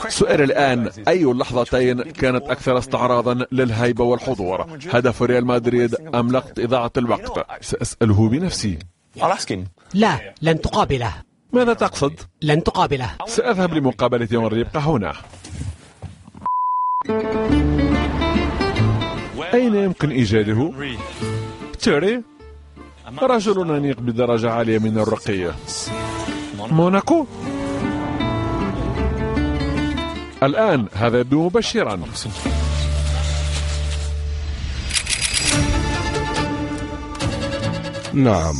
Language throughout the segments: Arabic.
سؤال الآن: أي اللحظتين كانت أكثر استعراضا للهيبة والحضور؟ هدف ريال مدريد أم لقط إضاعة الوقت؟ سأسأله بنفسي. لا، لن تقابله. ماذا تقصد؟ لن تقابله. سأذهب لمقابلة هنري، يبقى هنا. أين يمكن إيجاده؟ تيري رجل أنيق بدرجة عالية من الرقي. موناكو. الآن هذا يبدو مبشرا. نعم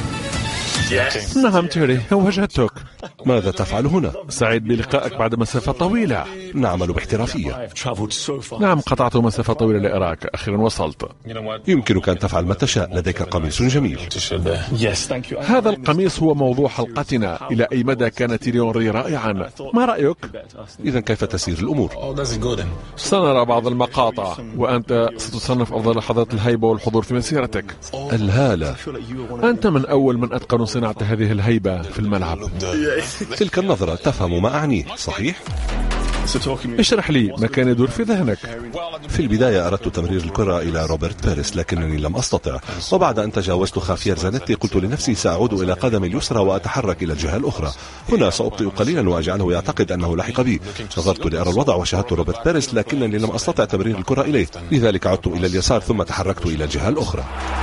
تيري، وجدتك. ماذا تفعل هنا؟ سعيد بلقائك بعد مسافة طويلة. نعمل باحترافية. نعم، قطعت مسافة طويلة لأراك، أخيرا وصلت. يمكنك أن تفعل ما تشاء، لديك قميص جميل. هذا القميص هو موضوع حلقتنا. إلى أي مدى كان تيري رائعا؟ ما رأيك؟ إذن كيف تسير الأمور؟ سنرى بعض المقاطع، وأنت ستصنف أفضل لحظات الهيبة والحضور في مسيرتك. الهالة. أنت من أول من أتقن صناعة هذه الهيبة في الملعب. تلك النظرة تفهم ما أعنيه، صحيح؟ اشرح لي ما كان يدور في ذهنك. في البداية أردت تمرير الكرة إلى روبرت بيريس، لكنني لم أستطع. وبعد أن تجاوزت خافير زانيتي قلت لنفسي سأعود إلى قدمي اليسرى وأتحرك إلى الجهة الأخرى. هنا سأبطئ قليلا وأجعله يعتقد أنه لحق بي. نظرت لأرى الوضع وشاهدت روبرت بيريس، لكنني لم أستطع تمرير الكرة إليه، لذلك عدت إلى اليسار ثم تحركت إلى الجهة الأخرى.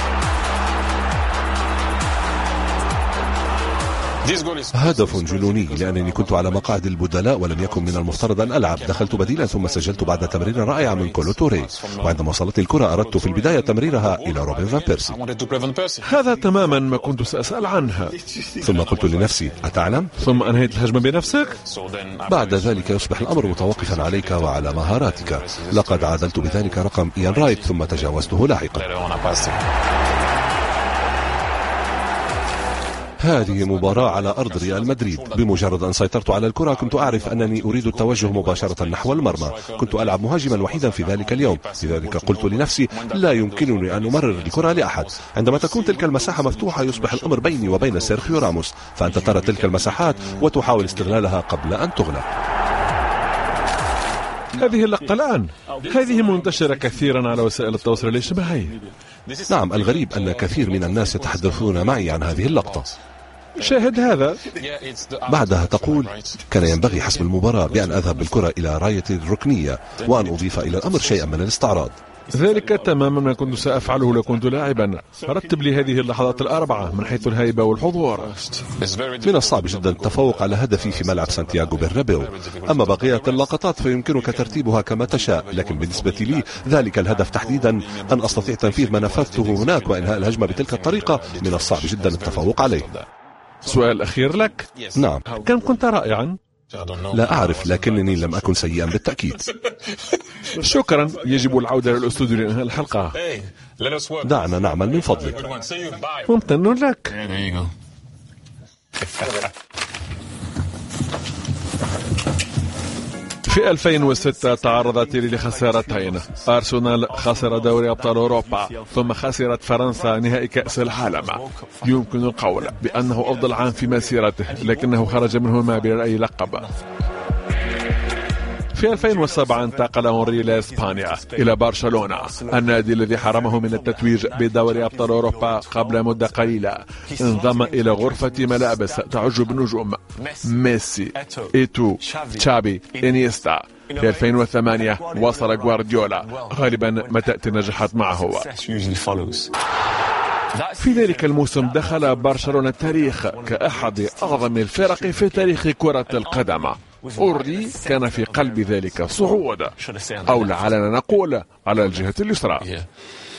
هدف جنوني، لأنني كنت على مقاعد البدلاء ولم يكن من المفترض أن ألعب. دخلت بديلا ثم سجلت بعد تمرير رائع من كولو توري، وعندما وصلتني الكرة أردت في البداية تمريرها إلى روبن فان بيرسي. هذا تماما ما كنت سأسأل عنها. ثم قلت لنفسي: أتعلم؟ ثم أنهيت الهجمة بنفسك. بعد ذلك يصبح الأمر متوقفا عليك وعلى مهاراتك. لقد عادلت بذلك رقم إيان رايت ثم تجاوزته لاحقا. هذه مباراة على أرض ريال مدريد. بمجرد أن سيطرت على الكرة كنت أعرف أنني أريد التوجه مباشرة نحو المرمى. كنت ألعب مهاجما وحيدا في ذلك اليوم، لذلك قلت لنفسي: لا يمكنني أن أمرر الكرة لأحد. عندما تكون تلك المساحة مفتوحة يصبح الأمر بيني وبين سيرخيو راموس، فأنت ترى تلك المساحات وتحاول استغلالها قبل أن تغلق. هذه اللقطة الآن، هذه منتشرة كثيرا على وسائل التواصل الاجتماعي. نعم، الغريب أن كثير من الناس يتحدثون معي عن هذه اللقطة. شاهد هذا. بعدها تقول: كان ينبغي حسم المباراة بأن أذهب بالكرة إلى راية الركنية وأن أضيف إلى الأمر شيئا من الاستعراض. ذلك تماما ما كنت سأفعله لو كنت لاعبا. رتب لي هذه اللحظات الأربعة من حيث الهيبة والحضور. من الصعب جدا التفوق على هدفي في ملعب سانتياغو برنابيو. أما بقية اللقطات فيمكنك ترتيبها كما تشاء، لكن بالنسبة لي ذلك الهدف تحديدا، أن أستطيع تنفيذ ما نفذته هناك وإنهاء الهجمة بتلك الطريقة، من الصعب جدا التفوق عليه. سؤال أخير لك. نعم. كم كنت رائعا؟ لا أعرف، لكنني لم أكن سيئا بالتأكيد. شكرا. يجب العودة للأستوديو لإنهاء الحلقة. دعنا نعمل من فضلك. ممتن لك. في 2006 تعرض تيري لخسارتين. أرسنال خسر دوري أبطال أوروبا، ثم خسرت فرنسا نهائي كأس العالم. يمكن القول بأنه أفضل عام في مسيرته، لكنه خرج منهما بلا أي لقب. في 2007 انتقل هنري إلى إسبانيا إلى برشلونة، النادي الذي حرمه من التتويج بدوري أبطال أوروبا قبل مدة قليلة. انضم إلى غرفة ملابس تعج بالنجوم: ميسي، إيتو، تشابي، إنيستا. في 2008 وصل غوارديولا، غالبا ما تأتي نجحت معه. في ذلك الموسم دخل برشلونة التاريخ كأحد أعظم الفرق في تاريخ كرة القدم. أوري كان في قلب ذلك الصعود، أو لعلنا نقول على الجهة اليسرى.